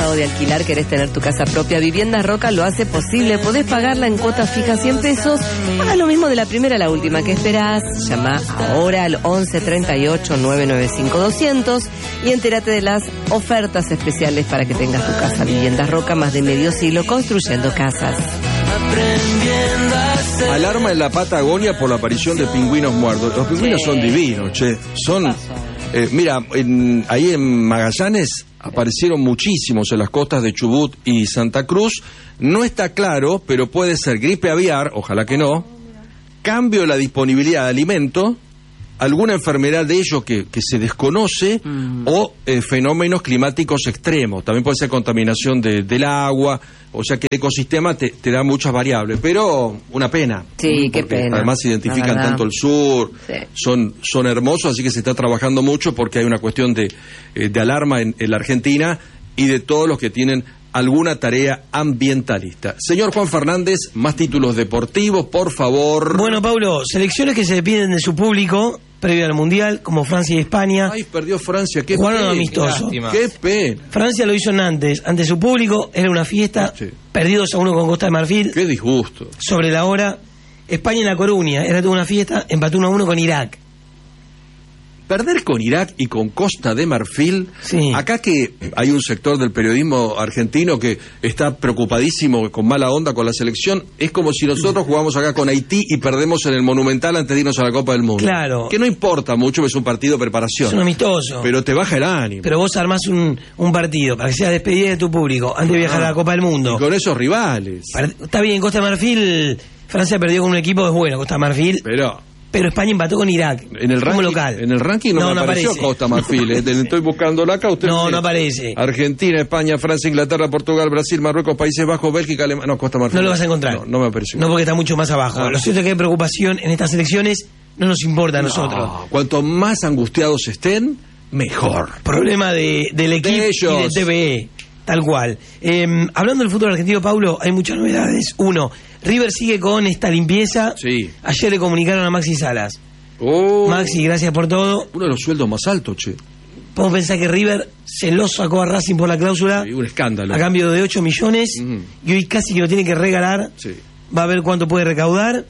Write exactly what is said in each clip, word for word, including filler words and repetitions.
o de alquilar, querés tener tu casa propia, Viviendas Roca lo hace posible. Podés pagarla en cuotas fijas cien pesos. Haga lo mismo de la primera a la última. ¿Qué esperás? Llama ahora al once treinta y ocho nueve noventa y cinco doscientos y entérate de las ofertas especiales para que tengas tu casa. Viviendas Roca, más de medio siglo construyendo casas. Alarma en la Patagonia por la aparición de pingüinos muertos. Los pingüinos sí. son divinos, che. Son, eh, mira, en, ahí en Magallanes aparecieron muchísimos en las costas de Chubut y Santa Cruz. No está claro, pero puede ser gripe aviar, ojalá que no, cambio en la disponibilidad de alimento, alguna enfermedad de ellos que, que se desconoce, mm. o eh, fenómenos climáticos extremos. También puede ser contaminación de, del agua, o sea que el ecosistema te, te da muchas variables, pero una pena. Sí, qué pena. Además identifican tanto el sur, sí. son, son hermosos, así que se está trabajando mucho porque hay una cuestión de, eh, de alarma en, en la Argentina y de todos los que tienen alguna tarea ambientalista. Señor Juan Fernández, más títulos deportivos, por favor. Bueno, Paulo, selecciones que se despiden de su público previo al Mundial, como Francia y España. Ay, perdió Francia, qué jugaron pena. amistoso. Qué pena. Francia lo hizo Nantes, ante su público, era una fiesta, sí. perdió dos a uno con Costa de Marfil. Qué disgusto. Sobre la hora. España en La Coruña, era toda una fiesta, empató uno a uno con Irak. Perder con Irak y con Costa de Marfil, sí. acá que hay un sector del periodismo argentino que está preocupadísimo, con mala onda con la selección, es como si nosotros jugamos acá con Haití y perdemos en el Monumental antes de irnos a la Copa del Mundo. Claro. Que no importa mucho, es un partido de preparación. Es un amistoso. Pero te baja el ánimo. Pero vos armás un, un partido para que sea despedida de tu público antes de viajar ah. a la Copa del Mundo. Y con esos rivales. Está bien, Costa de Marfil, Francia perdió con un equipo, es bueno, Costa de Marfil. Pero... Pero España empató con Irak en el como ranking, local. En el ranking no, no, me no apareció aparece. Costa Marfil. Eh. Estoy buscándola acá. Usted no, dice, no aparece. Argentina, España, Francia, Inglaterra, Portugal, Brasil, Marruecos, Países Bajos, Bélgica, Alemania. No, Costa Marfil. No lo vas a encontrar. No, no me apareció. No, porque está mucho más abajo. Ah. Lo cierto es que hay preocupación en estas elecciones. No nos importa a nosotros. No, cuanto más angustiados estén, mejor. Problema de, del equipo de y del T V E. Tal cual. Eh, hablando del fútbol argentino, Paulo, hay muchas novedades. Uno, River sigue con esta limpieza. Sí. Ayer le comunicaron a Maxi Salas. Oh. Maxi, gracias por todo. Uno de los sueldos más altos, che. Podemos pensar que River se lo sacó a Racing por la cláusula. Sí, un escándalo. A cambio de ocho millones. Mm. Y hoy casi que lo tiene que regalar. Sí. Va a ver cuánto puede recaudar.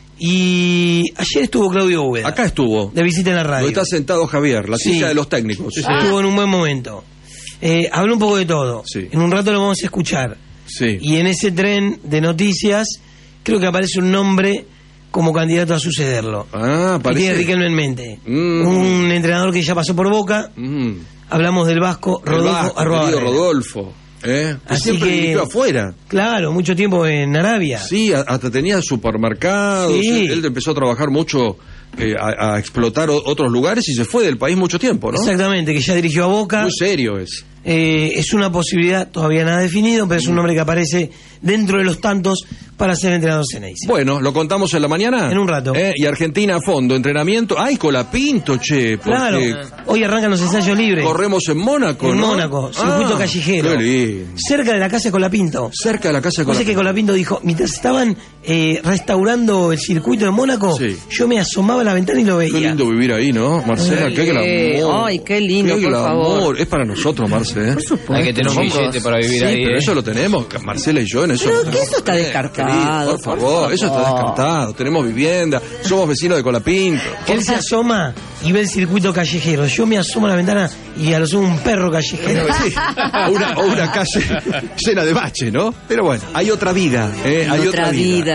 Y ayer estuvo Claudio Úbeda. Acá estuvo. De visita en la radio. Lo está sentado Javier, la sí. silla de los técnicos. Sí, sí. Estuvo en un buen momento. Eh, habló un poco de todo. Sí. En un rato lo vamos a escuchar. Sí. Y en ese tren de noticias, creo que aparece un nombre como candidato a sucederlo. Ah, parece. Y tiene Riquelme en mente. Mm. Un entrenador que ya pasó por Boca. Mm. Hablamos del vasco Rodolfo Arruabarrena. Rodolfo. ¿Eh? Así siempre que, vivió afuera. Claro, mucho tiempo en Arabia. Sí, hasta tenía supermercados. Sí. Él empezó a trabajar mucho, eh, a, a explotar o, otros lugares y se fue del país mucho tiempo, ¿no? Exactamente, que ya dirigió a Boca. Muy serio es. Eh, es una posibilidad, todavía nada definido, pero es un nombre que aparece dentro de los tantos para ser entrenador Ceneice. Bueno, ¿lo contamos en la mañana? En un rato. Eh, y Argentina a fondo, entrenamiento. ¡Ay, Colapinto, che! Claro, hoy arrancan los ensayos libres. Corremos en Mónaco, En ¿no? Mónaco, circuito ah, callejero. Qué lindo. Cerca de la casa de Colapinto. Cerca de la casa de Colapinto. Colapinto. que Colapinto dijo, mientras estaban eh, restaurando el circuito de Mónaco, sí. yo me asomaba a la ventana y lo veía. Qué lindo vivir ahí, ¿no? Marcela, qué glamour. Ay, qué lindo, qué por glamour. favor. Es para nosotros, Marce, ¿eh? Por supuesto. Hay que tener un billete para vivir sí, ahí. pero ¿eh? eso lo tenemos, Marcela y yo en eso. Pero que eso está descartado. Por favor, por favor, eso está descartado. Tenemos vivienda, somos vecinos de Colapinto. Él se asoma y ve el circuito callejero. Yo me asomo a la ventana y a lo sumo un perro callejero. Sí, o, una, o una calle llena de bache, ¿no? Pero bueno, hay otra vida, ¿eh? Hay, hay otra, otra vida. vida.